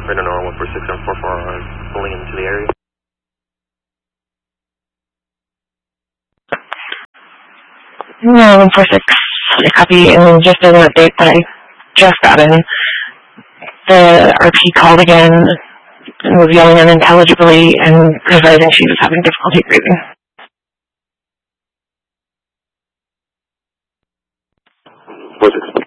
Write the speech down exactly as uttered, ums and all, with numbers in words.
Radar Nora one four six seven four four are pulling into the area. No, one four six, copy, and just as an update that I just got in, the R P called again and was yelling unintelligibly and realizing she was having difficulty breathing. four six.